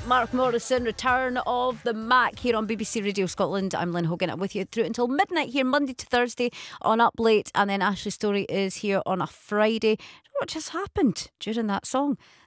Mark Morrison, Return of the Mac here on BBC Radio Scotland. I'm Lynn Hogan. I'm with you through until midnight here, Monday to Thursday on Up Late. And then Ashley Story is here on a Friday. What just happened during that song?